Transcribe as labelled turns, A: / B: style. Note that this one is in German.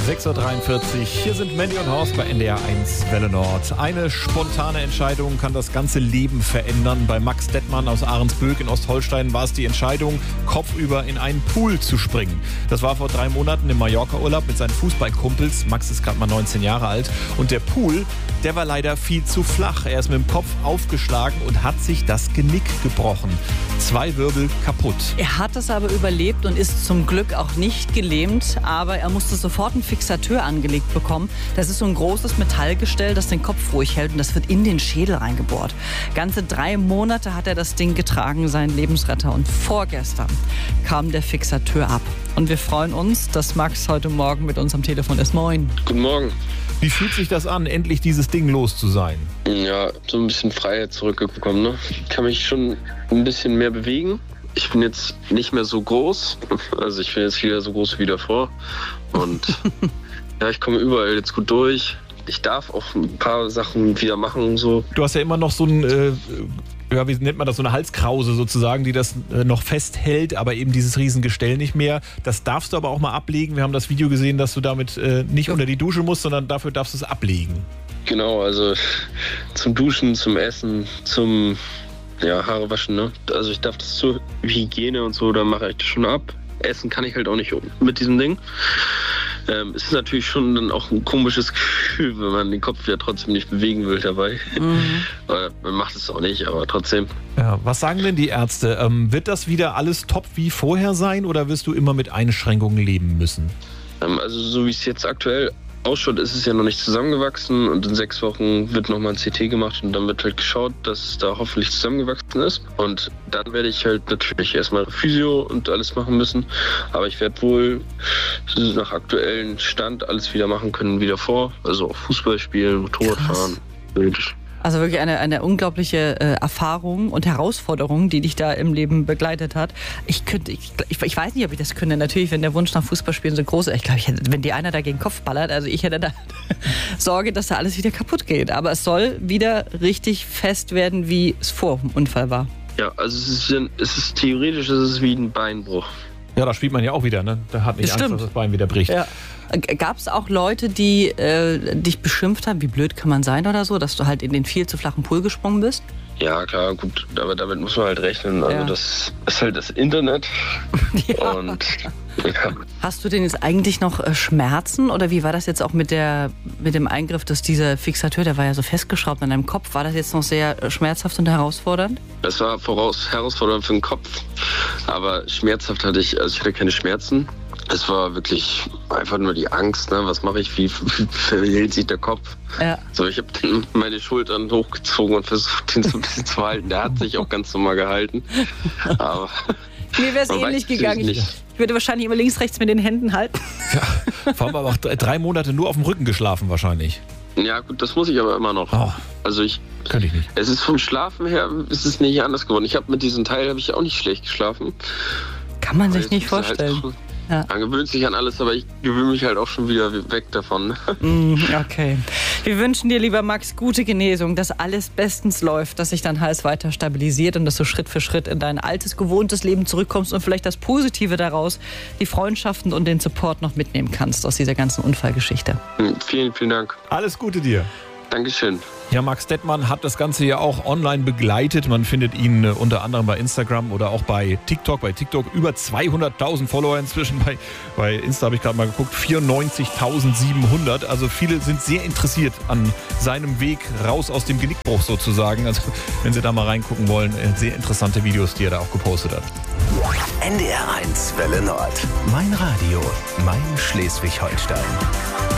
A: 6.43 Uhr, hier sind Mandy und Horst bei NDR 1 Welle Nord. Eine spontane Entscheidung kann das ganze Leben verändern. Bei Max Dettmann aus Ahrensböck in Ostholstein war es die Entscheidung, kopfüber in einen Pool zu springen. Das war vor 3 Monaten im Mallorca-Urlaub mit seinen Fußballkumpels. Max ist gerade mal 19 Jahre alt. Und der Pool, der war leider viel zu flach. Er ist mit dem Kopf aufgeschlagen und hat sich das Genick gebrochen. 2 Wirbel kaputt.
B: Er hat es aber überlebt und ist zum Glück auch nicht gelähmt, aber er musste sofort einen Fixateur angelegt bekommen. Das ist so ein großes Metallgestell, das den Kopf ruhig hält und das wird in den Schädel reingebohrt. Ganze 3 Monate hat er das Ding getragen, sein Lebensretter. Und vorgestern kam der Fixateur ab. Und wir freuen uns, dass Max heute Morgen mit uns am Telefon ist. Moin.
C: Guten Morgen.
A: Wie fühlt sich das an, endlich dieses Ding los zu sein?
C: Ja, so ein bisschen Freiheit zurückgekommen. Ne? Ich kann mich schon ein bisschen mehr bewegen. Ich bin jetzt nicht mehr so groß. Also ich bin jetzt wieder so groß wie davor. Und ja, ich komme überall jetzt gut durch. Ich darf auch ein paar Sachen wieder machen und so.
A: Du hast ja immer noch so ein, wie nennt man das, so eine Halskrause sozusagen, die das noch festhält, aber eben dieses Riesengestell nicht mehr. Das darfst du aber auch mal ablegen. Wir haben das Video gesehen, dass du damit nicht unter die Dusche musst, sondern dafür darfst du es ablegen.
C: Genau, also zum Duschen, zum Essen, zum Haare waschen. Ne? Also ich darf das zur Hygiene und so, da mache ich das schon ab. Essen kann ich halt auch nicht mit diesem Ding. Es ist natürlich schon dann auch ein komisches Gefühl, wenn man den Kopf ja trotzdem nicht bewegen will dabei. Man macht es auch nicht, aber trotzdem.
A: Ja, was sagen denn die Ärzte? Wird das wieder alles top wie vorher sein oder wirst du immer mit Einschränkungen leben müssen?
C: Also so wie es jetzt aktuell ausschaut, ist es ja noch nicht zusammengewachsen und in 6 Wochen wird nochmal ein CT gemacht und dann wird halt geschaut, dass es da hoffentlich zusammengewachsen ist. Und dann werde ich halt natürlich erstmal Physio und alles machen müssen. Aber ich werde wohl nach aktuellem Stand alles wieder machen können wie davor. Also auch Fußball spielen, Motorrad fahren.
B: Also wirklich eine unglaubliche Erfahrung und Herausforderung, die dich da im Leben begleitet hat. Ich weiß nicht, ob ich das könnte. Natürlich, wenn der Wunsch nach Fußballspielen so groß ist. Ich glaube, wenn dir einer da gegen den Kopf ballert, also ich hätte da Sorge, dass da alles wieder kaputt geht. Aber es soll wieder richtig fest werden, wie es vor dem Unfall war.
C: Ja, also es ist theoretisch wie ein Beinbruch.
A: Ja, da spielt man ja auch wieder, ne? Da hat nicht Angst, dass das Bein wieder bricht.
B: Ja. Gab es auch Leute, die dich beschimpft haben, wie blöd kann man sein oder so, dass du halt in den viel zu flachen Pool gesprungen bist?
C: Ja, klar, gut, aber damit muss man halt rechnen. Also das ist halt das Internet.
B: Ja.
C: Und ja.
B: Hast du denn jetzt eigentlich noch Schmerzen oder wie war das jetzt auch mit dem Eingriff, dass dieser Fixateur, der war ja so festgeschraubt an deinem Kopf, war das jetzt noch sehr schmerzhaft und herausfordernd?
C: Das war herausfordernd für den Kopf, aber schmerzhaft hatte ich keine Schmerzen. Es war wirklich einfach nur die Angst, ne? Was mache ich, wie verhält sich der Kopf? Ja. So, ich habe meine Schultern hochgezogen und versucht, den so ein bisschen zu halten. Der hat sich auch ganz normal gehalten. Aber
B: mir wäre es ähnlich gegangen. Ich würde wahrscheinlich immer links, rechts mit den Händen halten.
A: Ja, vor allem aber auch 3 Monate nur auf dem Rücken geschlafen wahrscheinlich.
C: Ja gut, das muss ich aber immer noch.
A: Oh,
C: also
A: könnte ich nicht.
C: Es ist vom Schlafen her, ist es nicht anders geworden. Ich habe mit diesem Teil auch nicht schlecht geschlafen.
B: Kann man sich nicht vorstellen.
C: Ja. Man gewöhnt sich an alles, aber ich gewöhne mich halt auch schon wieder weg davon.
B: Okay. Wir wünschen dir, lieber Max, gute Genesung, dass alles bestens läuft, dass sich dein Hals weiter stabilisiert und dass du Schritt für Schritt in dein altes, gewohntes Leben zurückkommst und vielleicht das Positive daraus, die Freundschaften und den Support noch mitnehmen kannst aus dieser ganzen Unfallgeschichte.
C: Vielen, vielen Dank.
A: Alles Gute dir.
C: Dankeschön.
A: Ja, Max Dettmann hat das Ganze ja auch online begleitet. Man findet ihn unter anderem bei Instagram oder auch bei TikTok. Bei TikTok über 200.000 Follower inzwischen. Bei Insta habe ich gerade mal geguckt, 94.700. Also viele sind sehr interessiert an seinem Weg raus aus dem Genickbruch sozusagen. Also wenn Sie da mal reingucken wollen, sehr interessante Videos, die er da auch gepostet hat.
D: NDR 1 Welle Nord. Mein Radio, mein Schleswig-Holstein.